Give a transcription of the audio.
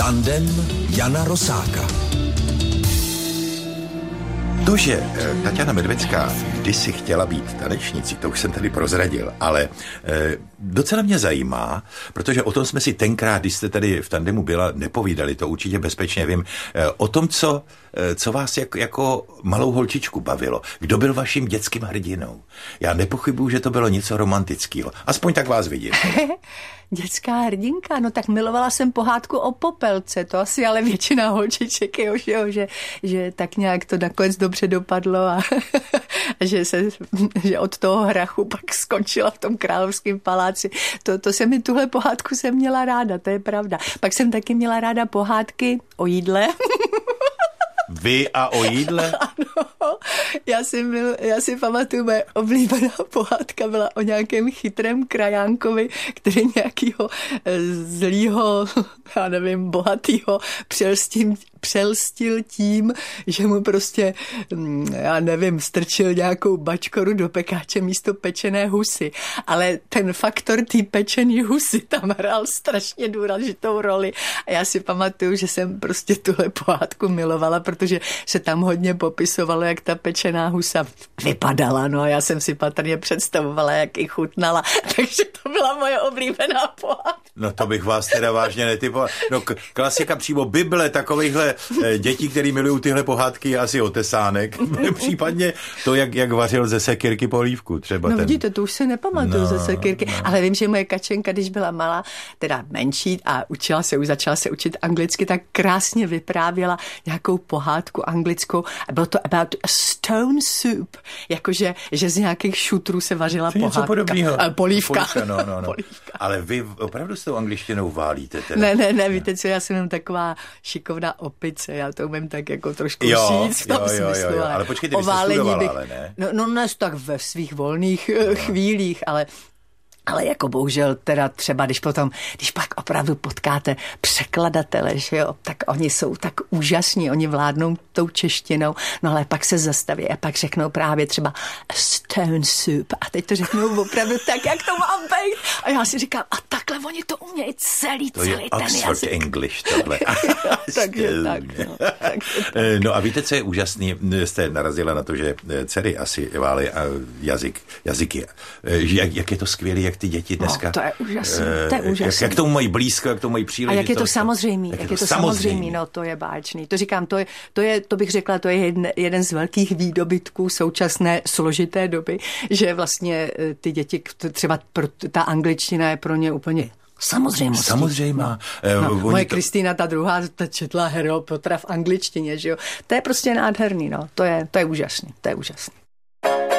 Tandem Jana Rosáka. To, že Taťána Medvecká kdysi chtěla být tanečnicí, to už jsem tady prozradil, ale docela mě zajímá, protože o tom jsme si tenkrát, když jste tady v tandemu byla, nepovídali, to určitě bezpečně vím, o tom, co vás jako malou holčičku bavilo. Kdo byl vaším dětským hrdinou? Já nepochybuju, že to bylo něco romantického. Aspoň tak vás vidím. Dětská hrdinka, no tak milovala jsem pohádku o Popelce, to asi ale většina holčiček, že tak nějak to nakonec dobře dopadlo a že od toho hrachu pak skončila v tom královském paláci. Tuhle pohádku jsem měla ráda, to je pravda. Pak jsem taky měla ráda pohádky o jídle. Vy a o jídle? Ano, já si pamatuju, moje oblíbená pohádka byla o nějakém chytrém krajánkovi, který nějakýho zlýho, já nevím, bohatýho přelstil tím, že mu prostě, já nevím, strčil nějakou bačkoru do pekáče místo pečené husy. Ale ten faktor té pečený husy tam hrál strašně důležitou roli. A já si pamatuju, že jsem prostě tuhle pohádku milovala, protože se tam hodně popisovalo, jak ta pečená husa vypadala. No a já jsem si patrně představovala, jak ji chutnala. Takže to byla moje oblíbená pohádka. No to bych vás teda vážně netypoval. No klasika přímo Bible takovýchhle dětí, který milují tyhle pohádky, je asi Otesánek. Případně to, jak vařil ze sekyrky polívku třeba. No vidíte, to už se nepamatuju ze sekyrky. No. Ale vím, že moje Kačenka, když byla malá, teda menší a začala se učit anglicky, tak krásně vyprávěla nějakou pohádku anglickou. Bylo to about a stone soup. Jakože že z nějakých šutrů se vařila pohádka. Podobného. Polívka. No. Polívka. Ale vy opravdu s tou angličtinou válíte teda. Ne, víte co, já jsem jenom taková šikovná opice, já to umím tak jako trošku říct v tom smyslu. Jo. Ale počkejte, vy jste studovala, ale ne? No tak ve svých volných chvílích, ale jako bohužel teda třeba, když pak opravdu potkáte překladatele, že jo, tak oni jsou tak úžasní, oni vládnou tou češtinou, no ale pak se zastaví a pak řeknou právě třeba stone soup a teď to řeknou opravdu tak, jak to má být. A já si říkám, a takhle oni to umějí celý to je ten Oxford jazyk. English tohle. Takže tak. No a víte, co je úžasný? Jste narazila na to, že dcery asi válí jazyky. Jak je to skvělý, jak ty děti dneska... No, to je úžasné. Jak tomu mají blízko, jak tomu mají příležitost. A jak je to samozřejmé. Jak je to samozřejmé, no to je báječný. To říkám, to bych řekla, to je jeden z velkých výdobytků současné složité doby, že vlastně ty děti, třeba ta angličtina je pro ně úplně Samozřejmá. Moje Kristýna, ta druhá, ta četla Harryho Pottera v angličtině, že jo. To je prostě nádherný, no. To je úžasný.